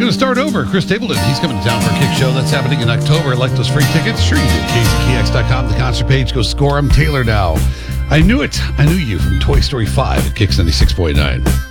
going to start over. Chris Stapleton, he's coming to town for a Kick show. That's happening in October. Like those free tickets? Sure you do. KZKX.com, the concert page. Go score them. Taylor now. I knew it. I knew you from Toy Story 5 at Kicks 96.9.